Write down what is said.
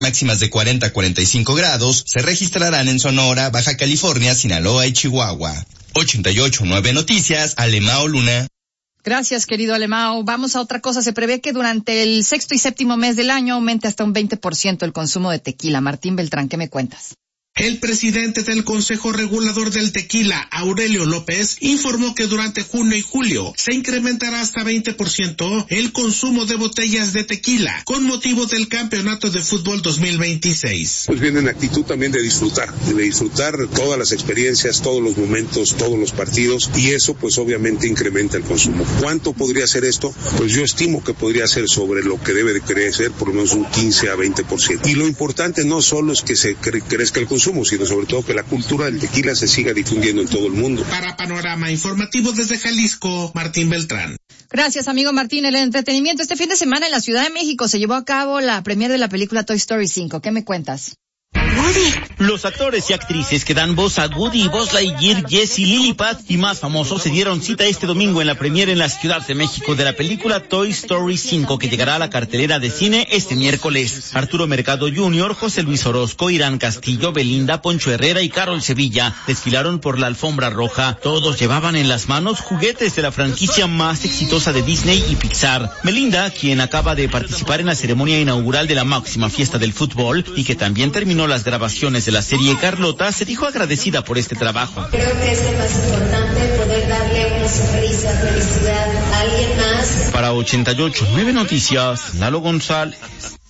Máximas de 40 a 45 grados se registrarán en Sonora, Baja California, Sinaloa y Chihuahua. 88.9 Noticias, Alemao Luna. Gracias, querido Alemao. Vamos a otra cosa. Se prevé que durante el sexto y séptimo mes del año aumente hasta un 20% el consumo de tequila. Martín Beltrán, ¿qué me cuentas? El presidente del Consejo Regulador del Tequila, Aurelio López, informó que durante junio y julio se incrementará hasta 20% el consumo de botellas de tequila con motivo del Campeonato de Fútbol 2026. Pues viene en actitud también de disfrutar todas las experiencias, todos los momentos, todos los partidos, y eso pues obviamente incrementa el consumo. ¿Cuánto podría ser esto? Pues yo estimo que podría ser sobre lo que debe de crecer, por lo menos un 15 a 20%. Y lo importante no solo es que se crezca el consumo, sino sobre todo que la cultura del tequila se siga difundiendo en todo el mundo. Para Panorama Informativo desde Jalisco, Martín Beltrán. Gracias, amigo Martín. El entretenimiento. Este fin de semana en la Ciudad de México se llevó a cabo la premiere de la película Toy Story 5. ¿Qué me cuentas? Woody. Los actores y actrices que dan voz a Woody, Buzz Lightyear, Jessie, Lilliput y más famosos se dieron cita este domingo en la premiere en la Ciudad de México de la película Toy Story 5, que llegará a la cartelera de cine este miércoles. Arturo Mercado Jr., José Luis Orozco, Irán Castillo, Belinda, Poncho Herrera y Carol Sevilla desfilaron por la alfombra roja. Todos llevaban en las manos juguetes de la franquicia más exitosa de Disney y Pixar. Belinda, quien acaba de participar en la ceremonia inaugural de la máxima fiesta del fútbol y que también terminó las grabaciones de la serie Carlota, se dijo agradecida por este trabajo. Creo que es lo más importante, poder darle una sonrisa, felicidad a alguien más. Para 88.9 Noticias, Lalo González.